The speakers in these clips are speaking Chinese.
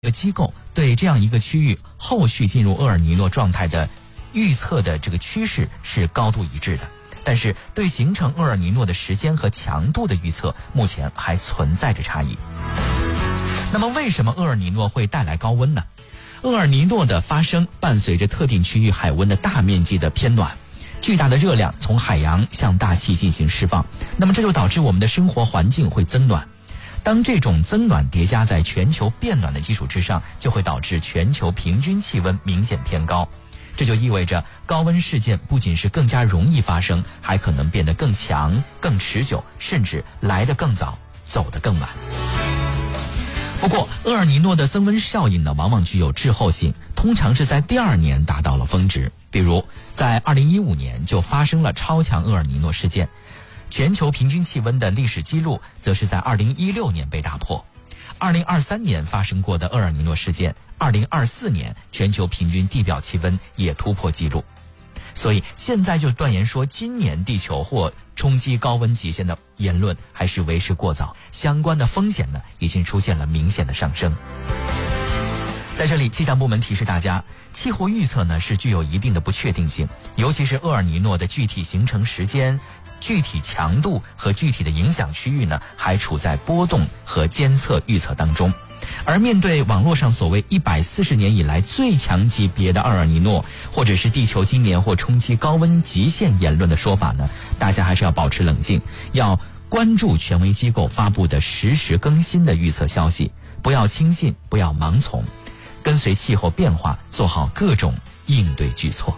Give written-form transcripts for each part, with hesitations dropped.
机构对这样一个区域后续进入厄尔尼诺状态的预测的这个趋势是高度一致的，但是对形成厄尔尼诺的时间和强度的预测目前还存在着差异。那么为什么厄尔尼诺会带来高温呢？厄尔尼诺的发生伴随着特定区域海温的大面积的偏暖，巨大的热量从海洋向大气进行释放，那么这就导致我们的生活环境会增暖。当这种增暖叠加在全球变暖的基础之上，就会导致全球平均气温明显偏高。这就意味着高温事件不仅是更加容易发生，还可能变得更强、更持久，甚至来得更早，走得更晚。不过，厄尔尼诺的增温效应呢，往往具有滞后性，通常是在第二年达到了峰值。比如，在2015年就发生了超强厄尔尼诺事件。全球平均气温的历史记录则是在2016年被打破。2023年发生过的厄尔尼诺事件，2024年全球平均地表气温也突破纪录。所以现在就断言说今年地球或冲击高温极限的言论还是为时过早，相关的风险呢已经出现了明显的上升。在这里，气象部门提示大家，气候预测呢是具有一定的不确定性，尤其是厄尔尼诺的具体形成时间、具体强度和具体的影响区域呢，还处在波动和监测预测当中。而面对网络上所谓140年以来最强级别的厄尔尼诺，或者是地球今年或冲击高温极限言论的说法呢，大家还是要保持冷静，要关注权威机构发布的实时更新的预测消息，不要轻信，不要盲从，跟随气候变化，做好各种应对举措。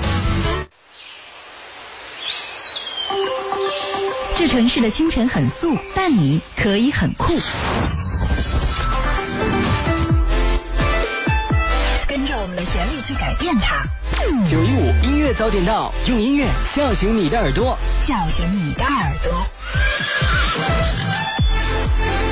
这城市的清晨很素，但你可以很酷。跟着我们的旋律去改变它。 915音乐早点到，用音乐叫醒你的耳朵， 叫醒你的耳朵。